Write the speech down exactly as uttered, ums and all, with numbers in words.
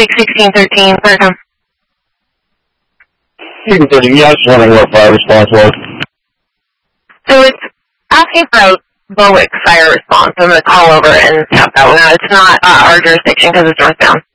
Lake sixteen thirteen, fire com. sixteen thirteen, yeah, I was just wondering what fire response was. So it's asking for a Bowick fire response. I'm going to call over and tap that one out. It's not uh, our jurisdiction because it's northbound.